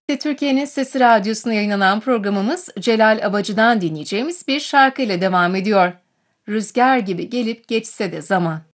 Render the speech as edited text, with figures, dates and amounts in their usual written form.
Türkiye'nin Sesi Radyosu'na yayınlanan programımız Celal Abacı'dan dinleyeceğimiz bir şarkıyla devam ediyor. Rüzgar gibi gelip geçse de zaman.